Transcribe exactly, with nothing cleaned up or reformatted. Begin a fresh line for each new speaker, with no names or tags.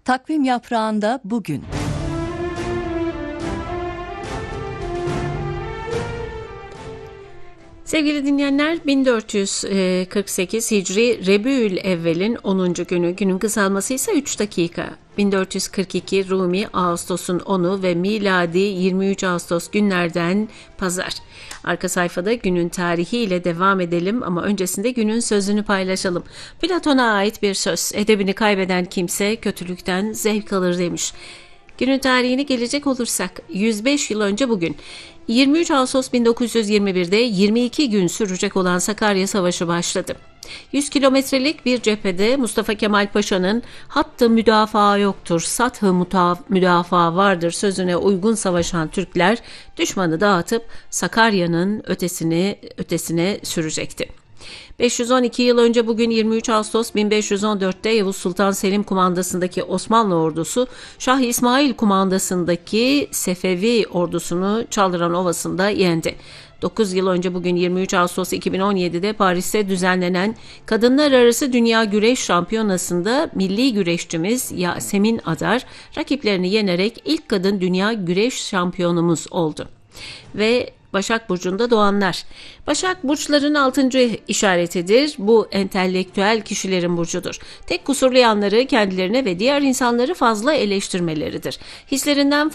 Takvim yaprağında bugün.
Sevgili dinleyenler, bin dört yüz kırk sekiz Hicri Rebiül Evvel'in onuncu günü, günün kısalması ise üç dakika. bin dört yüz kırk iki Rumi Ağustos'un onu ve miladi yirmi üç Ağustos günlerden pazar. Arka sayfada günün tarihiyle devam edelim ama öncesinde günün sözünü paylaşalım. Platon'a ait bir söz, edebini kaybeden kimse kötülükten zevk alır demiş. Günün tarihine gelecek olursak yüz beş yıl önce bugün yirmi üç Ağustos bin dokuz yüz yirmi bir'de yirmi iki gün sürecek olan Sakarya Savaşı başladı. yüz kilometrelik bir cephede Mustafa Kemal Paşa'nın "hattı müdafaa yoktur, sathı müdafaa vardır" sözüne uygun savaşan Türkler düşmanı dağıtıp Sakarya'nın ötesini ötesine sürecekti. beş yüz on iki yıl önce bugün yirmi üç Ağustos bin beş yüz on dört'te Yavuz Sultan Selim kumandasındaki Osmanlı ordusu Şah İsmail kumandasındaki Sefevi ordusunu Çaldıran Ovası'nda yendi. dokuz yıl önce bugün yirmi üç Ağustos iki bin on yedi'de Paris'te düzenlenen Kadınlar Arası Dünya Güreş Şampiyonası'nda milli güreşçimiz Yasemin Adar rakiplerini yenerek ilk kadın dünya güreş şampiyonumuz oldu. Ve Başak Burcu'nda doğanlar. Başak burçların altıncı işaretidir. Bu entelektüel kişilerin burcudur. Tek kusurlu yanları kendilerine ve diğer insanları fazla eleştirmeleridir. Hislerinden